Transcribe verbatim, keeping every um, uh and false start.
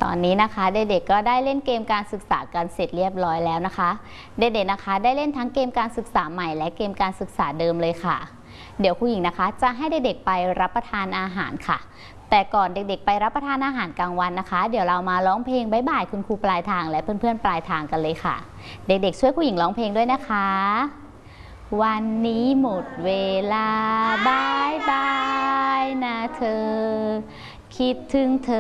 ตอนนี้นะคะเด็กๆก็ได้เล่นเกมการศึกษากันเสร็จเรียบร้อยแล้วนะคะเด็กๆนะคะได้เล่นทั้งเกมการศึกษาใหม่และเกมการศึกษาเดิมเลยค่ะเดี๋ยวครูหญิงนะคะจะให้เด็กๆไปรับประทานอาหารค่ะแต่ก่อนเด็กๆไปรับประทานอาหารกลางวันนะคะเดี๋ยวเรามาร้องเพลงบ๊ายบายคุณครูปลายทางและเพื่อนๆปลายทางกันเลยค่ะเด็กๆช่วยครูหญิงร้องเพลงด้วยนะคะวันนี้หมดเวลาบายบายนะเธอคิดถึงเธอ